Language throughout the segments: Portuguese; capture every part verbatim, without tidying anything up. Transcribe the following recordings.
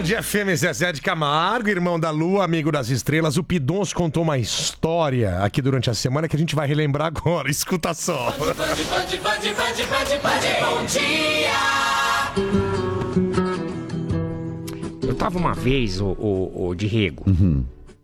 de F M, Zezé de Camargo, irmão da Lua, amigo das estrelas. O Pidonço contou uma história aqui durante a semana que a gente vai relembrar agora. Escuta só. Band, band, band, band, band, band, bom dia! Eu tava uma vez, o, o, o de Rego, Uhum.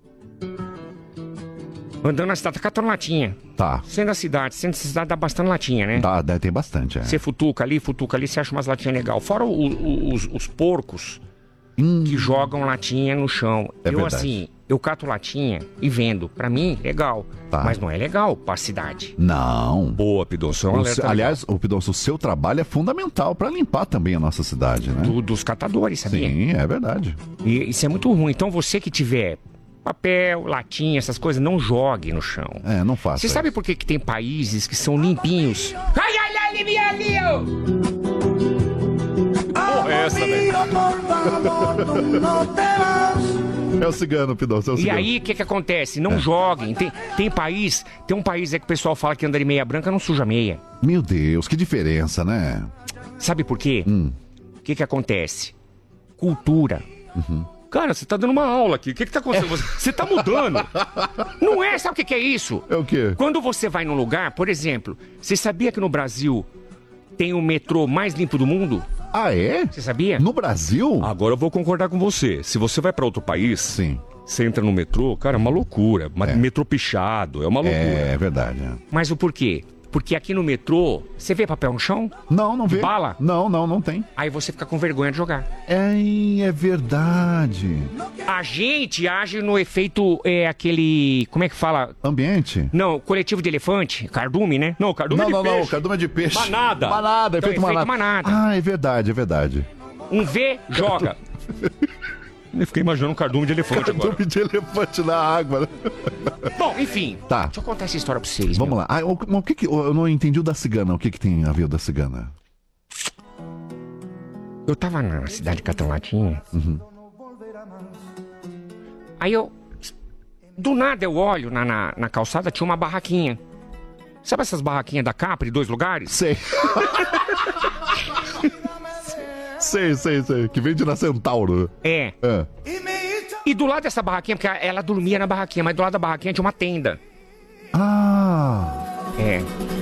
andando na cidade, catando latinha. Tá. Centro da cidade, centro da cidade dá bastante latinha, né? Dá, deve ter bastante, é. Você futuca ali, futuca ali, você acha umas latinhas legal. Fora o, o, os, os porcos Hum. que jogam latinha no chão. É eu, verdade. assim, eu cato latinha e vendo. Pra mim, legal. Tá. Mas não é legal pra cidade. Não. Boa, Pidonço. É um O alerta se- aliás, o Pidonço, o seu trabalho é fundamental pra limpar também a nossa cidade, né? legal. Do- dos catadores, sabia? Sim, é verdade. E isso é muito ruim. Então você que tiver papel, latinha, essas coisas, não jogue no chão. É, não faça. Você sabe por que, que tem países que são limpinhos? Ai, ai, ai, ali, ali, ó! Porra, é essa, velho? É o cigano, Pidonço, é o E cigano. aí, o que que acontece? Não joguem. Tem, tem país, tem um país aí que o pessoal fala que anda de meia branca, não suja meia. Meu Deus, que diferença, né? Sabe por quê? Hum. O que que acontece? Cultura. Uhum. Cara, você tá dando uma aula aqui. O que que tá acontecendo? Você- Você tá mudando. Não é? Sabe o que que é isso? É o quê? Quando você vai num lugar, por exemplo, você sabia que no Brasil tem o metrô mais limpo do mundo? Ah, é? Você sabia? No Brasil? Agora eu vou concordar com você. Se você vai pra outro país, Sim. você entra no metrô, cara, é uma loucura. Uma- É. Metrô pichado, é uma loucura. É, é verdade. é. Mas o porquê? Porque aqui no metrô, você vê papel no chão, Não, não vê. bala? Não, não, não tem. aí você fica com vergonha de jogar. É, é verdade. A gente age no efeito, é, aquele, como é que fala? Ambiente? Não, coletivo de elefante, cardume, né? Não, cardume Não, de não, peixe. não, cardume é de peixe. Manada. Manada, Então, efeito efeito manada. manada. Ah, é verdade, é verdade. Um V, joga. Eu fiquei imaginando um cardume de elefante agora. Cardume de elefante na água. né? Bom, enfim. Tá. Deixa eu contar essa história pra vocês. Vamos meu. lá. Ah, o, o que que, eu não entendi o da cigana. O que que tem a ver o da cigana? Eu tava na cidade de Catalatinha. Uhum. Aí eu... Do nada eu olho na, na, na calçada, tinha uma barraquinha. Sabe essas barraquinhas da Capri, dois lugares? Sei. sei, sei, sei. Que vende na Centauro. É. É. E do lado dessa barraquinha, porque ela dormia na barraquinha, mas do lado da barraquinha tinha uma tenda. Ah. É.